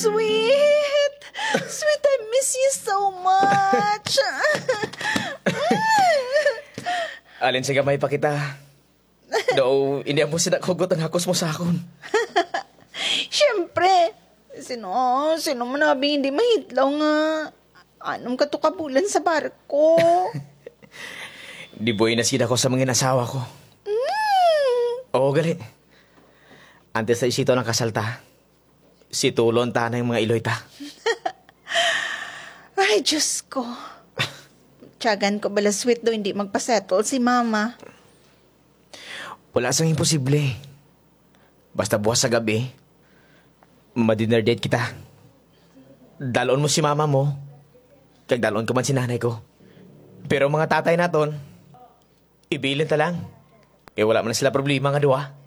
Sweet! Sweet, I miss you so much! Alin sa gamay pa kita. Daw, hindi mo sinakhugot ang hakos mo sa akon. Siyempre! Sino man nabi hindi mahitlaw nga. Anong katukabulan sa barko? Di boy na sila ko sa mga inasawa ko. Oo, gali. Antes sa isito ng kasalta, si Tulon ta na yung mga iloy ta. Ay, Diyos ko. Tiyagan ko bala sweet do hindi magpasettle si mama. Wala sang imposible. Basta buwas sa gabi, madinner date kita. Dalon mo si mama mo, kag dalon ko man si nanay ko. Pero mga tatay naton, ibilin ta lang. Kaya wala man sila problema nga duwa.